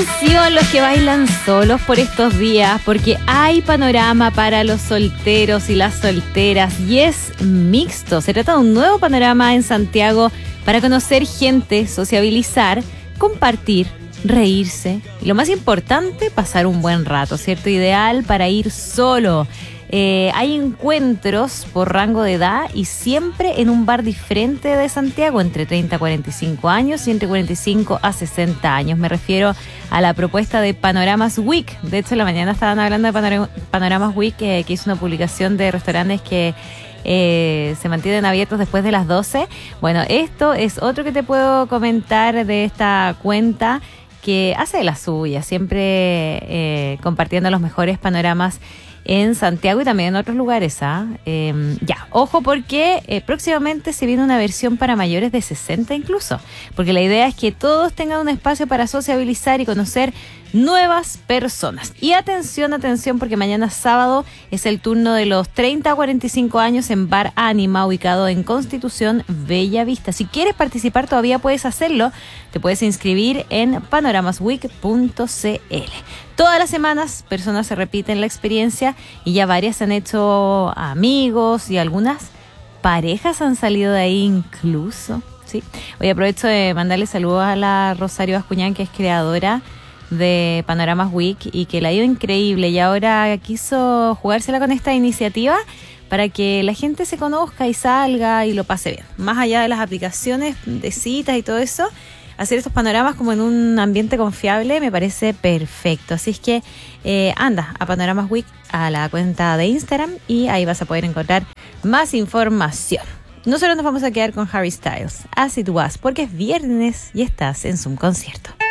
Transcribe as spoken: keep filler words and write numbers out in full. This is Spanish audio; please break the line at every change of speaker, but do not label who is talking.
Atención los que bailan solos por estos días, porque hay panorama para los solteros y las solteras y es mixto. Se trata de un nuevo panorama en Santiago para conocer gente, sociabilizar, compartir, reírse y lo más importante, pasar un buen rato, ¿cierto? Ideal para ir solo. Eh, hay encuentros por rango de edad y siempre en un bar diferente de Santiago, entre treinta a cuarenta y cinco años y entre cuarenta y cinco a sesenta años. Me refiero a la propuesta de Panoramas Week. De hecho, en la mañana estaban hablando de Panor- Panoramas Week, eh, que hizo una publicación de restaurantes que eh, se mantienen abiertos después de las doce. Bueno, esto es otro que te puedo comentar de esta cuenta que hace de la suya, siempre eh, compartiendo los mejores panoramas en Santiago y también en otros lugares. ¿ah? Eh, ya, ojo porque eh, próximamente se viene una versión para mayores de sesenta incluso, porque la idea es que todos tengan un espacio para sociabilizar y conocer nuevas personas. Y atención, atención, porque mañana sábado es el turno de los treinta a cuarenta y cinco años en Bar Anima, ubicado en Constitución Bella Vista. Si quieres participar todavía puedes hacerlo, te puedes inscribir en panoramasweek punto c l. Todas las semanas personas se repiten la experiencia y ya varias han hecho amigos y algunas parejas han salido de ahí incluso. ¿sí? Hoy aprovecho de mandarle saludos a la Rosario Bascuñán, que es creadora de Panoramas Week y que la ha ido increíble y ahora quiso jugársela con esta iniciativa para que la gente se conozca y salga y lo pase bien. Más allá de las aplicaciones de citas y todo eso, hacer estos panoramas como en un ambiente confiable me parece perfecto. Así es que eh, anda a Panoramas Week, a la cuenta de Instagram, y ahí vas a poder encontrar más información. Nosotros nos vamos a quedar con Harry Styles, As It Was, porque es viernes y estás en Zoom Concierto.